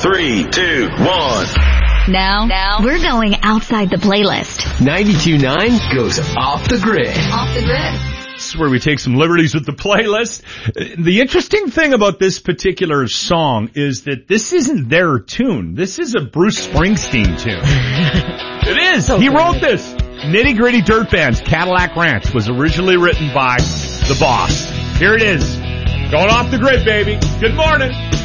3, 2, 1. Now, we're going outside the playlist. 92.9 goes off the grid. Off the grid. This is where we take some liberties with the playlist. The interesting thing about this particular song is that this isn't their tune. This is a Bruce Springsteen tune. It is. He wrote this. Nitty Gritty Dirt Band's Cadillac Ranch was originally written by the boss. Here it is. Going off the grid, baby. Good morning.